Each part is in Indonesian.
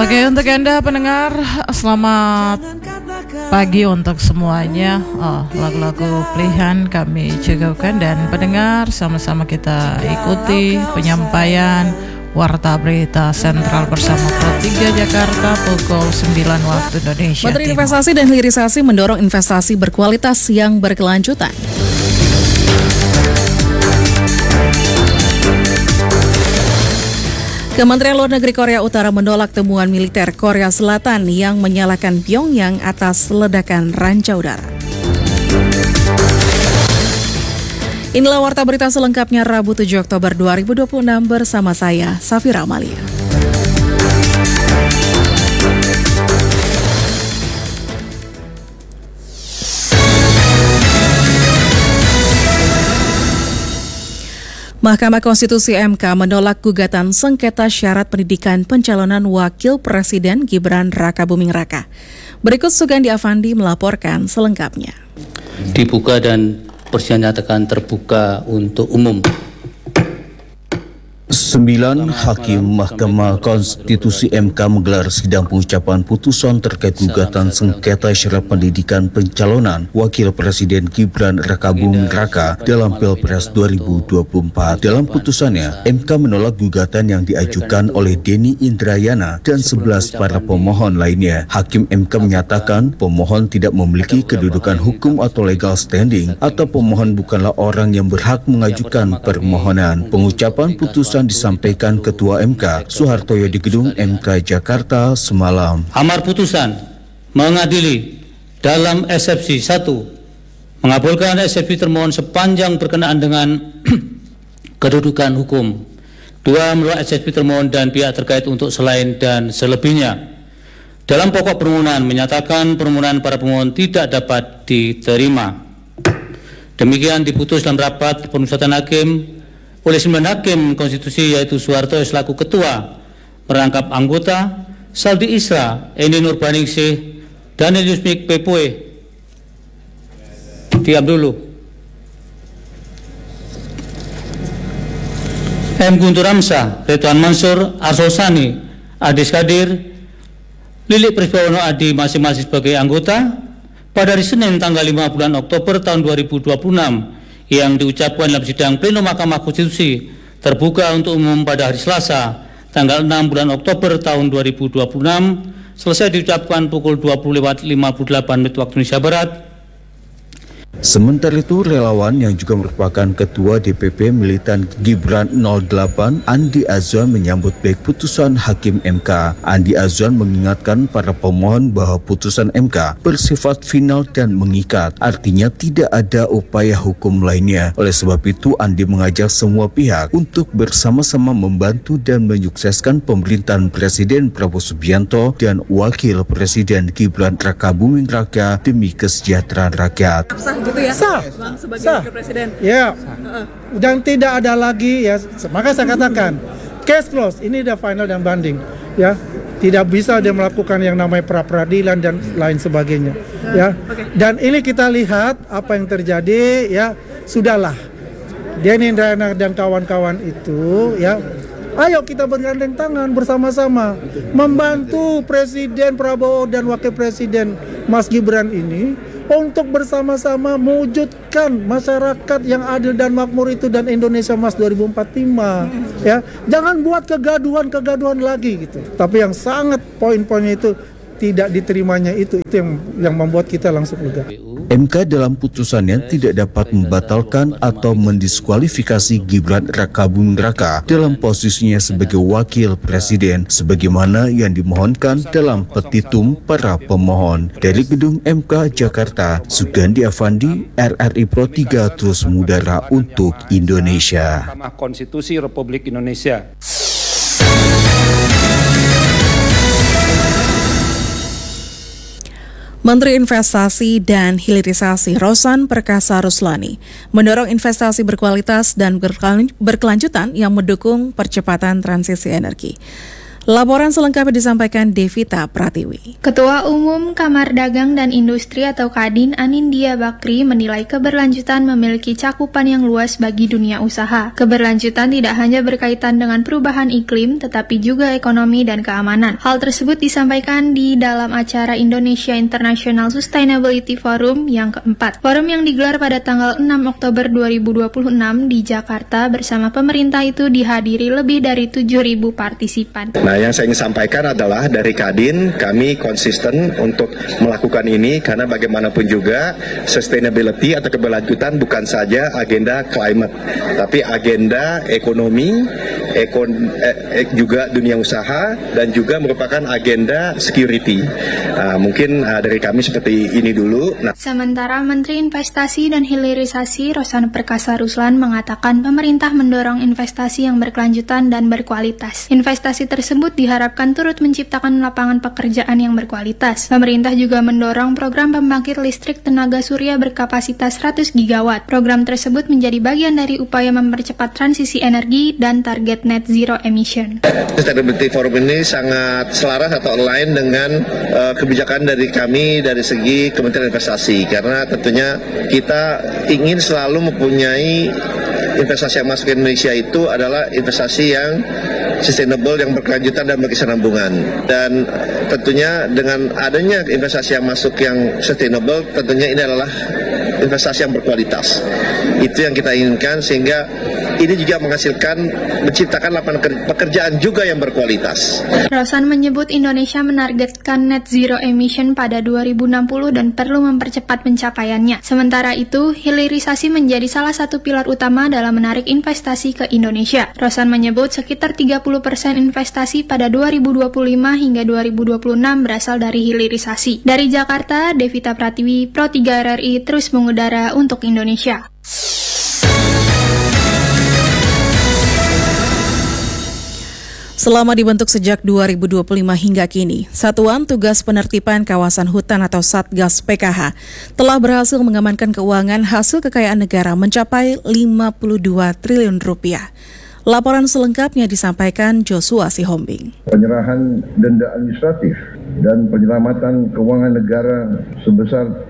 Oke, untuk Anda pendengar, selamat pagi untuk semuanya. Lagu-lagu pilihan kami cukupkan dan pendengar sama-sama kita ikuti penyampaian Warta Berita Sentral bersama Pro 3 Jakarta pukul 9 waktu Indonesia. Menteri Investasi dan Hilirisasi mendorong investasi berkualitas yang berkelanjutan. Kementerian Luar Negeri Korea Utara menolak temuan militer Korea Selatan yang menyalahkan Pyongyang atas ledakan ranca udara. Inilah Warta Berita selengkapnya Rabu 7 Oktober 2026 bersama saya, Safira Amalia. Mahkamah Konstitusi MK menolak gugatan sengketa syarat pendidikan pencalonan Wakil Presiden Gibran Rakabuming Raka. Berikut Sugandi Afandi melaporkan selengkapnya. Dibuka dan persidangan terbuka untuk umum. 9 hakim Mahkamah Konstitusi MK menggelar sidang pengucapan putusan terkait gugatan sengketa syarat pendidikan pencalonan Wakil Presiden Gibran Rakabuming Raka dalam Pilpres 2024. Dalam putusannya, MK menolak gugatan yang diajukan oleh Denny Indrayana dan 11 para pemohon lainnya. Hakim MK menyatakan pemohon tidak memiliki kedudukan hukum atau legal standing atau pemohon bukanlah orang yang berhak mengajukan permohonan. Pengucapan putusan disampaikan Ketua MK Soehartoyo di gedung MK Jakarta semalam. Amar putusan mengadili dalam eksepsi 1 mengabulkan eksepsi termohon sepanjang berkenaan dengan kedudukan hukum. 2 menolak eksepsi termohon dan pihak terkait untuk selain dan selebihnya. Dalam pokok permohonan menyatakan permohonan para pemohon tidak dapat diterima. Demikian diputus dalam rapat pemusatan hakim oleh 9 hakim konstitusi yaitu Soehartoyo selaku ketua, merangkap anggota Saldi Isra, Eni Nurbaningsih, Daniel Yusmik Pepoe. Diam dulu. M. Guntur Ramsa, Ridwan Mansur, Arsul Sani, Adis Kadir, Lilik Prisbawono Adi masing-masing sebagai anggota pada hari Senin tanggal 5 bulan Oktober tahun 2026 yang diucapkan dalam sidang pleno Mahkamah Konstitusi terbuka untuk umum pada hari Selasa tanggal 6 bulan Oktober tahun 2026 selesai diucapkan pukul 20:58 waktu Indonesia Barat. Sementara itu, relawan yang juga merupakan Ketua DPP Militan Gibran 08, Andi Azwan menyambut baik putusan Hakim MK. Andi Azwan mengingatkan para pemohon bahwa putusan MK bersifat final dan mengikat, artinya tidak ada upaya hukum lainnya. Oleh sebab itu, Andi mengajak semua pihak untuk bersama-sama membantu dan menyukseskan pemerintahan Presiden Prabowo Subianto dan Wakil Presiden Gibran Rakabuming Raka demi kesejahteraan rakyat. Gitu ya? Sah. Bang, sebagai Sah. Wakil Presiden. Ya. Dan tidak ada lagi ya, maka saya katakan case close, ini udah final dan banding ya. Tidak bisa dia melakukan yang namanya pra-peradilan dan lain sebagainya ya. Dan ini kita lihat apa yang terjadi ya, sudahlah. Denny Indrayana dan kawan-kawan itu ya, ayo kita bergandeng tangan bersama-sama membantu Presiden Prabowo dan Wakil Presiden Mas Gibran ini untuk bersama-sama mewujudkan masyarakat yang adil dan makmur itu dan Indonesia Emas 2045 ya. Jangan buat kegaduhan lagi gitu. Tapi yang sangat poin-poinnya itu tidak diterimanya itu yang membuat kita langsung lega. MK dalam putusannya tidak dapat membatalkan atau mendiskualifikasi Gibran Rakabuming Raka dalam posisinya sebagai Wakil Presiden sebagaimana yang dimohonkan dalam petitum para pemohon. Dari gedung MK Jakarta, Sugandi Afandi, RRI Pro 3 terus mengudara untuk Indonesia. Mahkamah Konstitusi Republik Indonesia. Menteri Investasi dan Hilirisasi Rosan Perkasa Ruslani mendorong investasi berkualitas dan berkelanjutan yang mendukung percepatan transisi energi. Laporan selengkapnya disampaikan Devita Pratiwi. Ketua Umum Kamar Dagang dan Industri atau Kadin Anindya Bakri menilai keberlanjutan memiliki cakupan yang luas bagi dunia usaha. Keberlanjutan tidak hanya berkaitan dengan perubahan iklim, tetapi juga ekonomi dan keamanan. Hal tersebut disampaikan di dalam acara Indonesia International Sustainability Forum yang keempat. Forum yang digelar pada tanggal 6 Oktober 2026 di Jakarta bersama pemerintah itu dihadiri lebih dari 7.000 partisipan. Nah, yang saya ingin sampaikan adalah dari Kadin, kami konsisten untuk melakukan ini karena bagaimanapun juga sustainability atau keberlanjutan bukan saja agenda climate, tapi agenda ekonomi, juga dunia usaha, dan juga merupakan agenda security. Mungkin dari kami seperti ini dulu. Sementara Menteri Investasi dan Hilirisasi Rosana Perkasa Ruslan mengatakan pemerintah mendorong investasi yang berkelanjutan dan berkualitas. Investasi tersebut diharapkan turut menciptakan lapangan pekerjaan yang berkualitas. Pemerintah juga mendorong program pembangkit listrik tenaga surya berkapasitas 100 gigawatt. Program tersebut menjadi bagian dari upaya mempercepat transisi energi dan target net zero emission. Sustainability Forum ini sangat selaras atau align dengan kebijakan dari kami dari segi Kementerian Investasi, karena tentunya kita ingin selalu mempunyai investasi yang masuk ke Indonesia itu adalah investasi yang sustainable, yang berkelanjutan dan berkesinambungan. Dan tentunya dengan adanya investasi yang masuk yang sustainable, tentunya ini adalah investasi yang berkualitas. Itu yang kita inginkan, sehingga ini juga menciptakan lapangan pekerjaan juga yang berkualitas. Rosan menyebut Indonesia menargetkan net zero emission pada 2060 dan perlu mempercepat pencapaiannya. Sementara itu, hilirisasi menjadi salah satu pilar utama dalam menarik investasi ke Indonesia. Rosan menyebut sekitar 30% investasi pada 2025 hingga 2026 berasal dari hilirisasi. Dari Jakarta, Devita Pratiwi, Pro 3 RRI terus mengudara untuk Indonesia. Selama dibentuk sejak 2025 hingga kini, Satuan Tugas Penertiban Kawasan Hutan atau Satgas PKH telah berhasil mengamankan keuangan hasil kekayaan negara mencapai 52 triliun rupiah. Laporan selengkapnya disampaikan Joshua Sihombing. Penyerahan denda administratif dan penyelamatan keuangan negara sebesar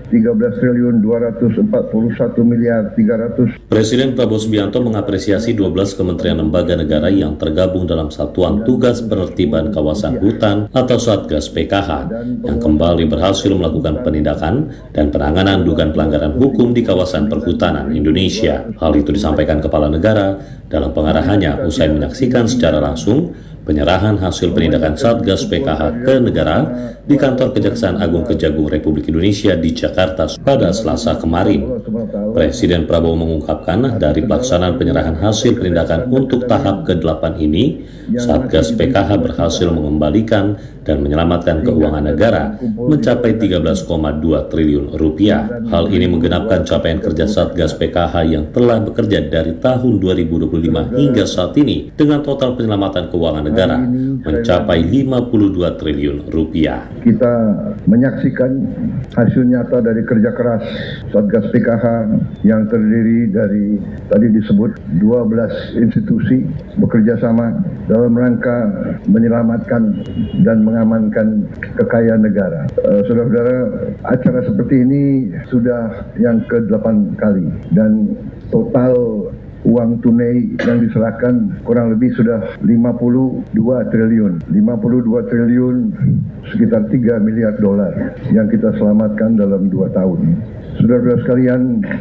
13.241.300. Presiden Prabowo Subianto mengapresiasi 12 kementerian lembaga negara yang tergabung dalam Satuan Tugas Penertiban Kawasan Hutan atau Satgas PKH yang kembali berhasil melakukan penindakan dan penanganan dugaan pelanggaran hukum di kawasan perhutanan Indonesia. Hal itu disampaikan Kepala Negara dalam pengarahannya usai menyaksikan secara langsung penyerahan hasil penindakan Satgas PKH ke negara di kantor Kejaksaan Agung Kejagung Republik Indonesia di Jakarta pada Selasa kemarin. Presiden Prabowo mengungkapkan dari pelaksanaan penyerahan hasil penindakan untuk tahap ke-8 ini, Satgas PKH berhasil mengembalikan dan menyelamatkan keuangan negara mencapai 13,2 triliun rupiah. Hal ini menggenapkan capaian kerja Satgas PKH yang telah bekerja dari tahun 2025 hingga saat ini dengan total penyelamatan keuangan negara mencapai 52 triliun rupiah. Kita menyaksikan hasil nyata dari kerja keras Satgas PKH yang terdiri dari tadi disebut 12 institusi bekerja sama dalam rangka menyelamatkan dan mengamankan kekayaan negara. Saudara-saudara, acara seperti ini sudah yang ke-8 kali dan total uang tunai yang diserahkan kurang lebih sudah 52 triliun. 52 triliun sekitar 3 miliar dolar yang kita selamatkan dalam 2 tahun. Saudara-saudara sekalian,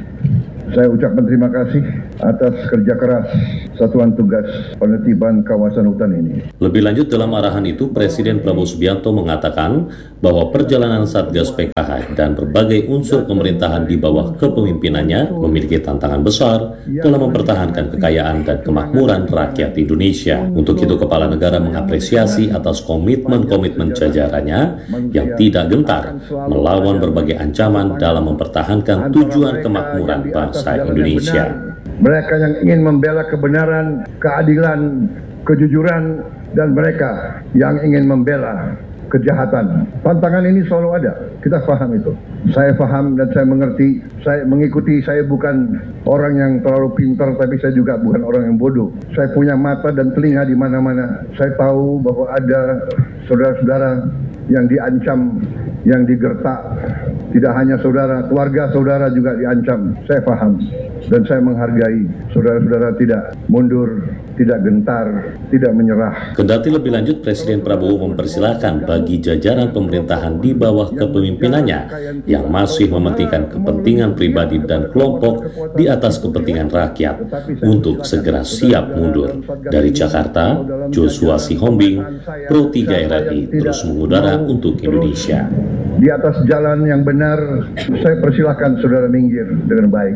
saya ucapkan terima kasih atas kerja keras Satuan Tugas Penertiban Kawasan Hutan ini. Lebih lanjut dalam arahan itu, Presiden Prabowo Subianto mengatakan bahwa perjalanan Satgas PKH dan berbagai unsur pemerintahan di bawah kepemimpinannya memiliki tantangan besar dalam mempertahankan kekayaan dan kemakmuran rakyat Indonesia. Untuk itu, Kepala Negara mengapresiasi atas komitmen-komitmen jajarannya yang tidak gentar melawan berbagai ancaman dalam mempertahankan tujuan kemakmuran bangsa Indonesia. Mereka yang ingin membela kebenaran, keadilan, kejujuran, dan mereka yang ingin membela kejahatan. Tantangan ini selalu ada, kita paham itu. Saya paham dan saya mengerti, saya mengikuti, saya bukan orang yang terlalu pintar, tapi saya juga bukan orang yang bodoh. Saya punya mata dan telinga di mana-mana. Saya tahu bahwa ada saudara-saudara yang diancam, yang digertak. Tidak hanya saudara, keluarga saudara juga diancam. Saya paham dan saya menghargai saudara-saudara tidak mundur, tidak gentar, tidak menyerah. Kendati lebih lanjut, Presiden Prabowo mempersilahkan bagi jajaran pemerintahan di bawah kepemimpinannya yang masih mementingkan kepentingan pribadi dan kelompok di atas kepentingan rakyat untuk segera siap mundur. Dari Jakarta, Joshua Sihombing, Pro 3 RRI terus mengudara untuk Indonesia. Di atas jalan yang benar, saya persilahkan saudara minggir dengan baik.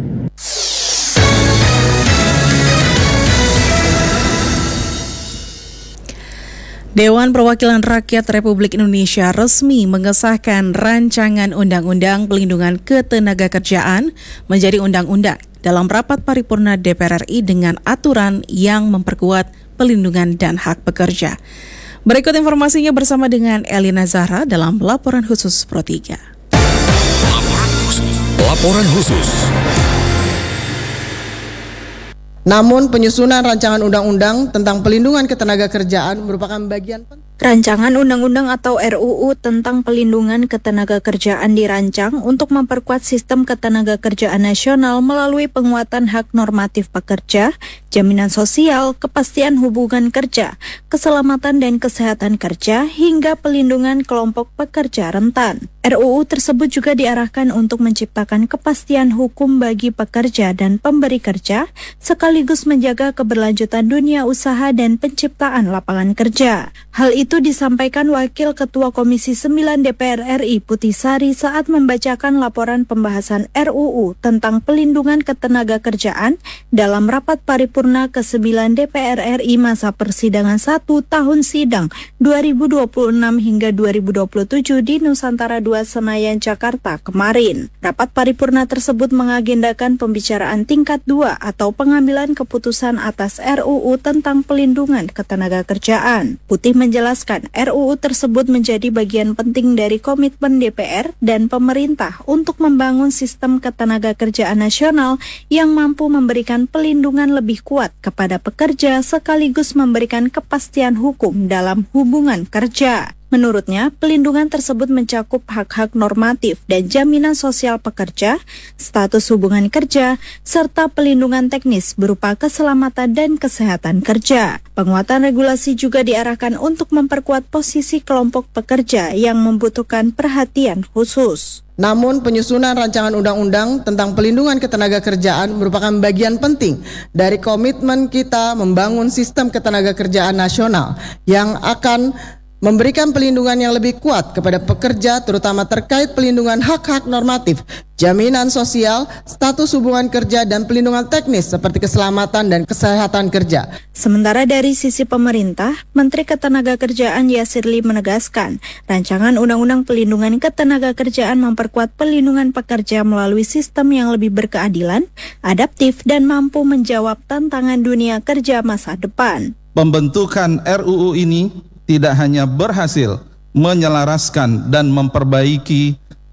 Dewan Perwakilan Rakyat Republik Indonesia resmi mengesahkan rancangan Undang-Undang Pelindungan Ketenagakerjaan menjadi undang-undang dalam rapat paripurna DPR RI dengan aturan yang memperkuat pelindungan dan hak pekerja. Berikut informasinya bersama dengan Elina Zahra dalam Laporan Khusus Pro 3. Laporan khusus. Namun penyusunan rancangan undang-undang tentang pelindungan ketenagakerjaan merupakan bagian penting. Rancangan undang-undang atau RUU tentang pelindungan ketenagakerjaan dirancang untuk memperkuat sistem ketenagakerjaan nasional melalui penguatan hak normatif pekerja, jaminan sosial, kepastian hubungan kerja, keselamatan dan kesehatan kerja, hingga pelindungan kelompok pekerja rentan. RUU tersebut juga diarahkan untuk menciptakan kepastian hukum bagi pekerja dan pemberi kerja, sekaligus menjaga keberlanjutan dunia usaha dan penciptaan lapangan kerja. Hal itu disampaikan Wakil Ketua Komisi 9 DPR RI Putih Sari saat membacakan laporan pembahasan RUU tentang pelindungan ketenagakerjaan dalam rapat paripurna ke-9 DPR RI masa persidangan 1 tahun sidang 2026 hingga 2027 di Nusantara 2 Senayan, Jakarta kemarin. Rapat paripurna tersebut mengagendakan pembicaraan tingkat 2 atau pengambilan keputusan atas RUU tentang pelindungan ketenagakerjaan. Putih menjelaskan RUU tersebut menjadi bagian penting dari komitmen DPR dan pemerintah untuk membangun sistem ketenagakerjaan nasional yang mampu memberikan pelindungan lebih kuat kepada pekerja sekaligus memberikan kepastian hukum dalam hubungan kerja. Menurutnya, pelindungan tersebut mencakup hak-hak normatif dan jaminan sosial pekerja, status hubungan kerja, serta pelindungan teknis berupa keselamatan dan kesehatan kerja. Penguatan regulasi juga diarahkan untuk memperkuat posisi kelompok pekerja yang membutuhkan perhatian khusus. Namun penyusunan rancangan undang-undang tentang pelindungan ketenagakerjaan merupakan bagian penting dari komitmen kita membangun sistem ketenagakerjaan nasional yang akan memberikan pelindungan yang lebih kuat kepada pekerja, terutama terkait pelindungan hak-hak normatif, jaminan sosial, status hubungan kerja, dan pelindungan teknis seperti keselamatan dan kesehatan kerja. Sementara dari sisi pemerintah, Menteri Ketenagakerjaan Yasirli menegaskan, rancangan Undang-Undang Pelindungan Ketenagakerjaan memperkuat pelindungan pekerja melalui sistem yang lebih berkeadilan, adaptif, dan mampu menjawab tantangan dunia kerja masa depan. Pembentukan RUU ini tidak hanya berhasil menyelaraskan dan memperbaiki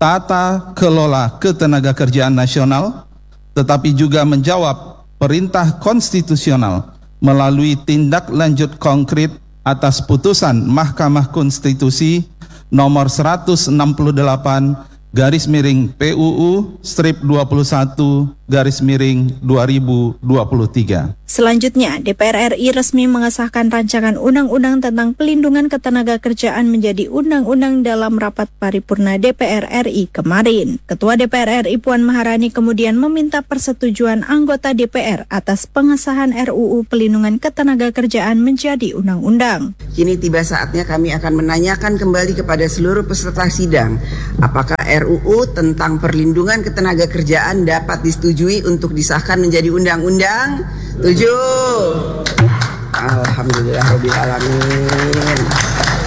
tata kelola ketenagakerjaan nasional, tetapi juga menjawab perintah konstitusional melalui tindak lanjut konkret atas putusan Mahkamah Konstitusi nomor 168/21/2023. Selanjutnya, DPR RI resmi mengesahkan rancangan undang-undang tentang pelindungan ketenagakerjaan menjadi undang-undang dalam rapat paripurna DPR RI kemarin. Ketua DPR RI Puan Maharani kemudian meminta persetujuan anggota DPR atas pengesahan RUU pelindungan ketenagakerjaan menjadi undang-undang. Kini tiba saatnya kami akan menanyakan kembali kepada seluruh peserta sidang, apakah RUU tentang perlindungan ketenagakerjaan dapat disetujui untuk disahkan menjadi undang-undang? Setuju. Alhamdulillahirabbil alamin.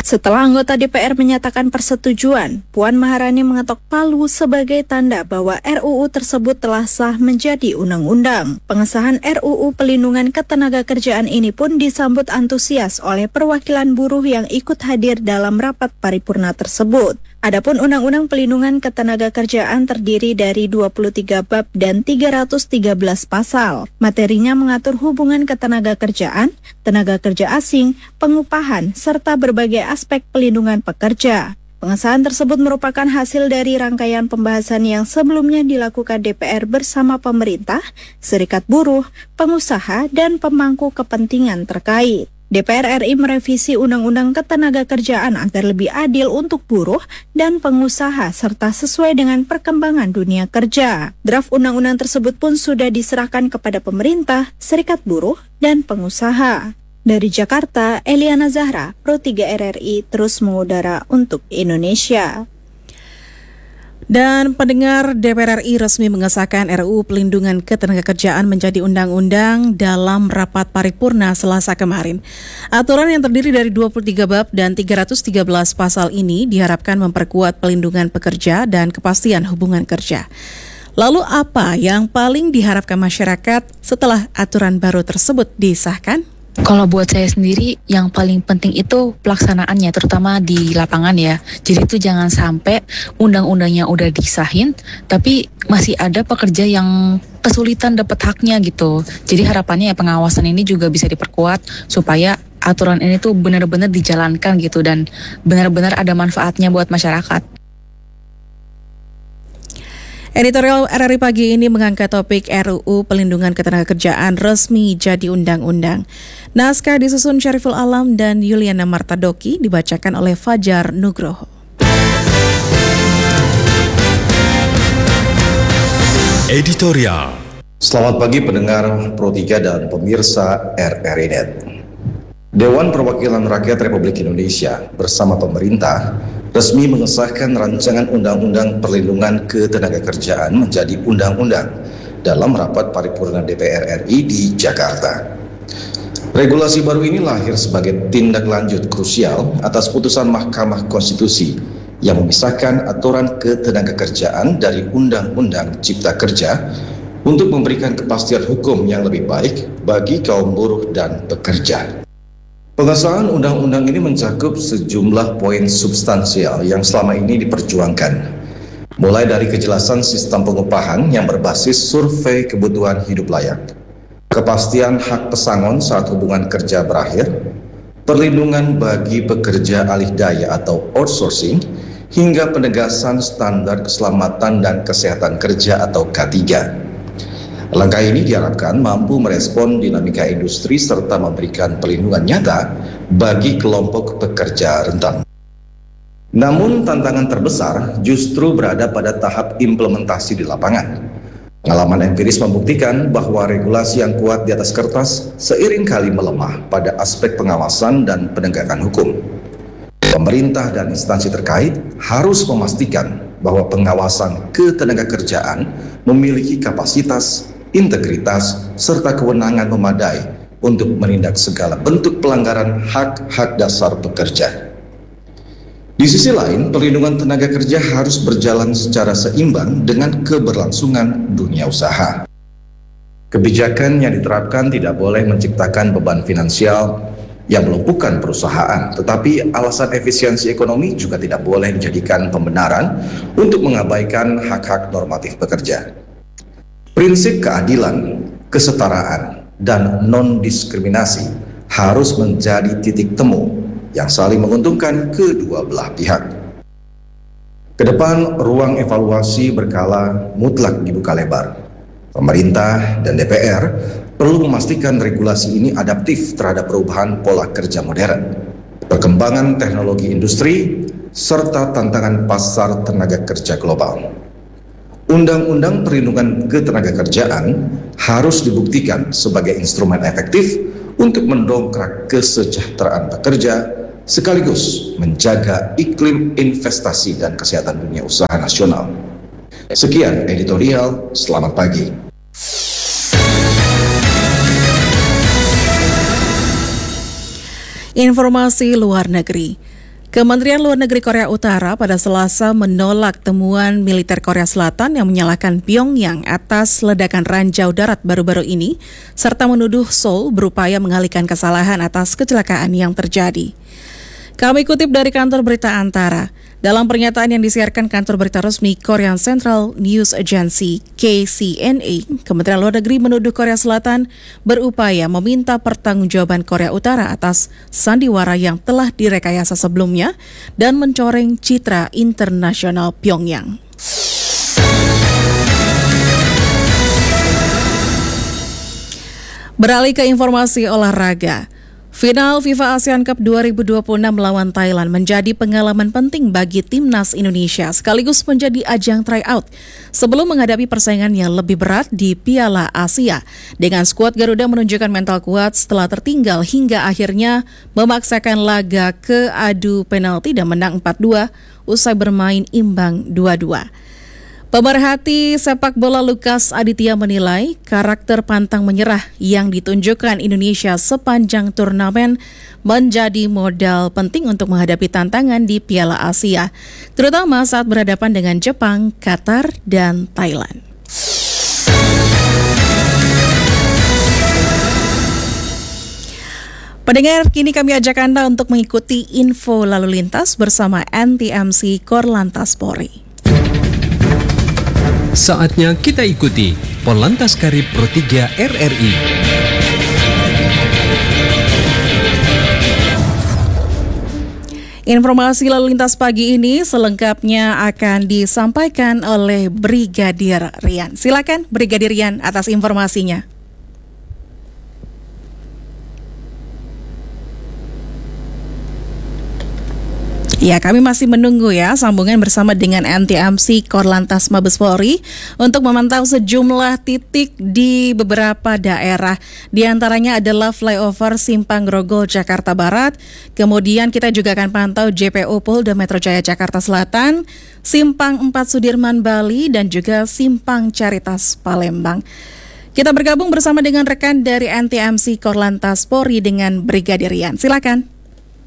Setelah anggota DPR menyatakan persetujuan, Puan Maharani mengetok palu sebagai tanda bahwa RUU tersebut telah sah menjadi undang-undang. Pengesahan RUU Pelindungan Ketenagakerjaan ini pun disambut antusias oleh perwakilan buruh yang ikut hadir dalam rapat paripurna tersebut. Adapun Undang-Undang Pelindungan Ketenagakerjaan terdiri dari 23 bab dan 313 pasal. Materinya mengatur hubungan ketenagakerjaan, tenaga kerja asing, pengupahan, serta berbagai aspek pelindungan pekerja. Pengesahan tersebut merupakan hasil dari rangkaian pembahasan yang sebelumnya dilakukan DPR bersama pemerintah, serikat buruh, pengusaha, dan pemangku kepentingan terkait. DPR RI merevisi Undang-Undang Ketenagakerjaan agar lebih adil untuk buruh dan pengusaha serta sesuai dengan perkembangan dunia kerja. Draft undang-undang tersebut pun sudah diserahkan kepada pemerintah, serikat buruh, dan pengusaha. Dari Jakarta, Eliana Zahra, Pro 3 RRI terus mengudara untuk Indonesia. Dan pendengar, DPR RI resmi mengesahkan RUU Pelindungan Ketenagakerjaan menjadi undang-undang dalam rapat paripurna Selasa kemarin. Aturan yang terdiri dari 23 bab dan 313 pasal ini diharapkan memperkuat pelindungan pekerja dan kepastian hubungan kerja. Lalu apa yang paling diharapkan masyarakat setelah aturan baru tersebut disahkan? Kalau buat saya sendiri yang paling penting itu pelaksanaannya, terutama di lapangan ya. Jadi itu jangan sampai undang-undangnya udah disahin tapi masih ada pekerja yang kesulitan dapat haknya gitu. Jadi harapannya ya pengawasan ini juga bisa diperkuat supaya aturan ini tuh benar-benar dijalankan gitu dan benar-benar ada manfaatnya buat masyarakat. Editorial RRI pagi ini mengangkat topik RUU Pelindungan Ketenagakerjaan resmi jadi undang-undang. Naskah disusun Syariful Alam dan Yuliana Martadoki dibacakan oleh Fajar Nugroho. Editorial. Selamat pagi pendengar Pro 3 dan pemirsa RRI Net. Dewan Perwakilan Rakyat Republik Indonesia bersama pemerintah resmi mengesahkan rancangan Undang-Undang Perlindungan Ketenagakerjaan menjadi undang-undang dalam rapat paripurna DPR RI di Jakarta. Regulasi baru ini lahir sebagai tindak lanjut krusial atas putusan Mahkamah Konstitusi yang memisahkan aturan ketenagakerjaan dari Undang-Undang Cipta Kerja untuk memberikan kepastian hukum yang lebih baik bagi kaum buruh dan pekerja. Pengesahan undang-undang ini mencakup sejumlah poin substansial yang selama ini diperjuangkan, mulai dari kejelasan sistem pengupahan yang berbasis survei kebutuhan hidup layak, kepastian hak pesangon saat hubungan kerja berakhir, perlindungan bagi pekerja alih daya atau outsourcing, hingga penegasan standar keselamatan dan kesehatan kerja atau K3. Langkah ini diharapkan mampu merespon dinamika industri serta memberikan perlindungan nyata bagi kelompok pekerja rentan. Namun tantangan terbesar justru berada pada tahap implementasi di lapangan. Pengalaman empiris membuktikan bahwa regulasi yang kuat di atas kertas seiring kali melemah pada aspek pengawasan dan penegakan hukum. Pemerintah dan instansi terkait harus memastikan bahwa pengawasan ketenagakerjaan memiliki kapasitas, integritas, serta kewenangan memadai untuk menindak segala bentuk pelanggaran hak-hak dasar pekerja. Di sisi lain, perlindungan tenaga kerja harus berjalan secara seimbang dengan keberlangsungan dunia usaha. Kebijakan yang diterapkan tidak boleh menciptakan beban finansial yang melumpuhkan perusahaan, tetapi alasan efisiensi ekonomi juga tidak boleh dijadikan pembenaran untuk mengabaikan hak-hak normatif pekerja. Prinsip keadilan, kesetaraan, dan non-diskriminasi harus menjadi titik temu yang saling menguntungkan kedua belah pihak. Kedepan, ruang evaluasi berkala mutlak dibuka lebar. Pemerintah dan DPR perlu memastikan regulasi ini adaptif terhadap perubahan pola kerja modern, perkembangan teknologi industri, serta tantangan pasar tenaga kerja global. Undang-Undang Perlindungan Ketenagakerjaan harus dibuktikan sebagai instrumen efektif untuk mendongkrak kesejahteraan pekerja sekaligus menjaga iklim investasi dan kesehatan dunia usaha nasional. Sekian editorial, selamat pagi. Informasi luar negeri. Kementerian Luar Negeri Korea Utara pada Selasa menolak temuan militer Korea Selatan yang menyalahkan Pyongyang atas ledakan ranjau darat baru-baru ini, serta menuduh Seoul berupaya mengalihkan kesalahan atas kecelakaan yang terjadi. Kami kutip dari kantor berita Antara. Dalam pernyataan yang disiarkan kantor berita resmi Korean Central News Agency KCNA, Kementerian Luar Negeri menuduh Korea Selatan berupaya meminta pertanggungjawaban Korea Utara atas sandiwara yang telah direkayasa sebelumnya dan mencoreng citra internasional Pyongyang. Beralih ke informasi olahraga. Final FIFA ASEAN Cup 2026 melawan Thailand menjadi pengalaman penting bagi timnas Indonesia sekaligus menjadi ajang tryout sebelum menghadapi persaingan yang lebih berat di Piala Asia. Dengan skuad Garuda menunjukkan mental kuat setelah tertinggal hingga akhirnya memaksakan laga ke adu penalti dan menang 4-2 usai bermain imbang 2-2. Pemerhati sepak bola Lukas Aditya menilai karakter pantang menyerah yang ditunjukkan Indonesia sepanjang turnamen menjadi modal penting untuk menghadapi tantangan di Piala Asia, terutama saat berhadapan dengan Jepang, Qatar, dan Thailand. Pendengar, kini kami ajak Anda untuk mengikuti info lalu lintas bersama NTMC Korlantas Polri. Saatnya kita ikuti Polantas Karib Pro 3 RRI. Informasi lalu lintas pagi ini selengkapnya akan disampaikan oleh Brigadir Rian. Silakan Brigadir Rian atas informasinya. Ya, kami masih menunggu ya sambungan bersama dengan NTMC Korlantas Mabes Polri untuk memantau sejumlah titik di beberapa daerah. Di antaranya adalah flyover Simpang Grogol Jakarta Barat. Kemudian kita juga akan pantau JPO Polda Metro Jaya Jakarta Selatan, Simpang 4 Sudirman Bali dan juga Simpang Caritas Palembang. Kita bergabung bersama dengan rekan dari NTMC Korlantas Polri dengan Brigadir Rian. Silakan.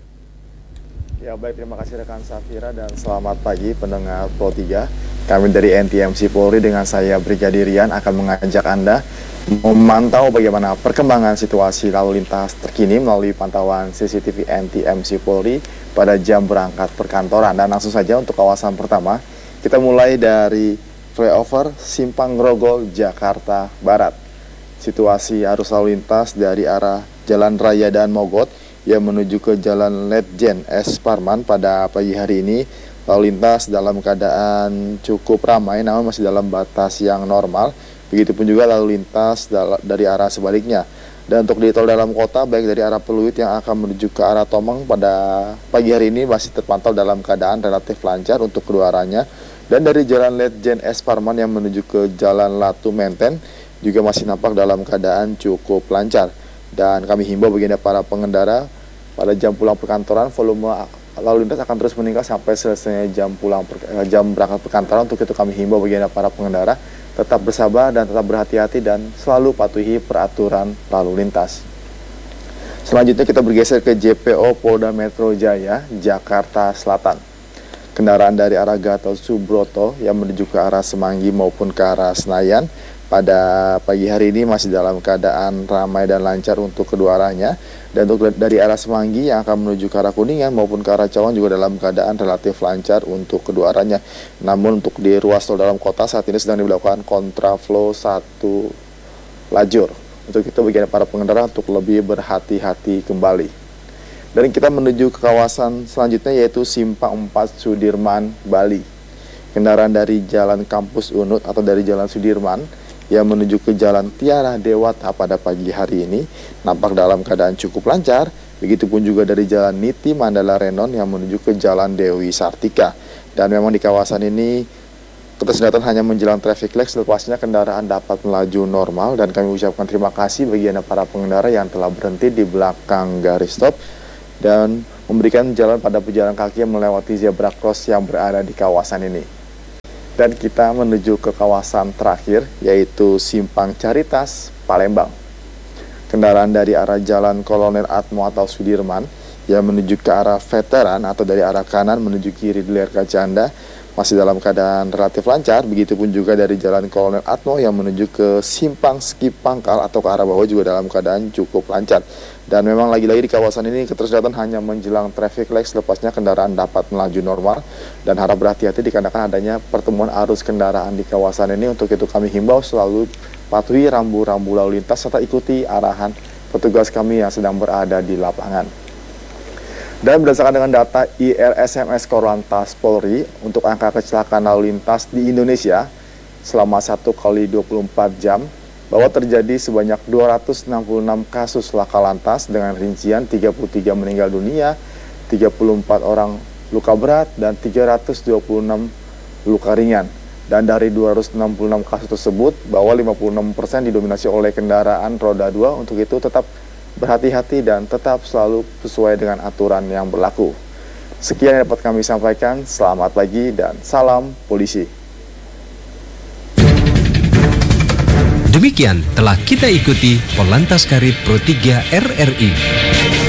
Ya baik, terima kasih rekan Safira dan selamat pagi pendengar Pro 3. Kami dari NTMC Polri dengan saya Brigadir Rian akan mengajak Anda memantau bagaimana perkembangan situasi lalu lintas terkini melalui pantauan CCTV NTMC Polri pada jam berangkat perkantoran. Dan langsung saja untuk kawasan pertama, kita mulai dari flyover Simpang Grogol Jakarta Barat. Situasi arus lalu lintas dari arah Jalan Raya dan Mogot yang menuju ke Jalan Letjen S. Parman pada pagi hari ini lalu lintas dalam keadaan cukup ramai namun masih dalam batas yang normal. Begitupun juga lalu lintas dari arah sebaliknya. Dan untuk di tol dalam kota baik dari arah Peluit yang akan menuju ke arah Tomang pada pagi hari ini masih terpantau dalam keadaan relatif lancar untuk kedua arahnya. Dan dari Jalan Letjen S. Parman yang menuju ke Jalan Latu Menten juga masih nampak dalam keadaan cukup lancar. Dan kami himbau bagi para pengendara pada jam pulang perkantoran volume lalu lintas akan terus meningkat sampai selesai jam berangkat perkantoran. Untuk itu kami himbau bagi para pengendara tetap bersabar dan tetap berhati-hati dan selalu patuhi peraturan lalu lintas. Selanjutnya kita bergeser ke JPO Polda Metro Jaya Jakarta Selatan. Kendaraan dari arah Gatot Subroto yang menuju ke arah Semanggi maupun ke arah Senayan pada pagi hari ini masih dalam keadaan ramai dan lancar untuk kedua arahnya. Dan untuk dari arah Semanggi yang akan menuju ke arah Kuningan maupun ke arah Cawang juga dalam keadaan relatif lancar untuk kedua arahnya. Namun untuk di ruas tol dalam kota saat ini sedang diberlakukan kontraflow 1 lajur. Untuk itu bagi para pengendara untuk lebih berhati-hati kembali. Dan kita menuju ke kawasan selanjutnya yaitu Simpang 4 Sudirman Bali. Kendaraan dari Jalan Kampus Unut atau dari Jalan Sudirman yang menuju ke Jalan Tiara Dewata pada pagi hari ini nampak dalam keadaan cukup lancar. Begitupun juga dari Jalan Niti Mandala Renon yang menuju ke Jalan Dewi Sartika. Dan memang di kawasan ini keterlambatan hanya menjelang traffic light, selepasnya kendaraan dapat melaju normal. Dan kami ucapkan terima kasih bagi Anda para pengendara yang telah berhenti di belakang garis stop dan memberikan jalan pada pejalan kaki yang melewati zebra cross yang berada di kawasan ini. Dan kita menuju ke kawasan terakhir yaitu Simpang Caritas Palembang. Kendaraan dari arah Jalan Kolonel Atmo atau Sudirman yang menuju ke arah veteran atau dari arah kanan menuju kiri di layar kaca Anda masih dalam keadaan relatif lancar. Begitupun juga dari Jalan Kolonel Atmo yang menuju ke Simpang Skip Pangkal atau ke arah bawah juga dalam keadaan cukup lancar. Dan memang lagi-lagi di kawasan ini ketersediaan hanya menjelang traffic light, selepasnya kendaraan dapat melaju normal dan harap berhati-hati dikarenakan adanya pertemuan arus kendaraan di kawasan ini. Untuk itu kami himbau selalu patuhi rambu-rambu lalu lintas serta ikuti arahan petugas kami yang sedang berada di lapangan. Dan berdasarkan dengan data IRSMS Korlantas Polri, untuk angka kecelakaan lalu lintas di Indonesia selama 1 kali 24 jam, bahwa terjadi sebanyak 266 kasus laka lantas dengan rincian 33 meninggal dunia, 34 orang luka berat, dan 326 luka ringan. Dan dari 266 kasus tersebut, bahwa 56% didominasi oleh kendaraan roda 2, untuk itu tetap berhati-hati dan tetap selalu sesuai dengan aturan yang berlaku. Sekian yang dapat kami sampaikan, selamat pagi dan salam polisi. Demikian telah kita ikuti Polantas Karib Pro 3 RRI.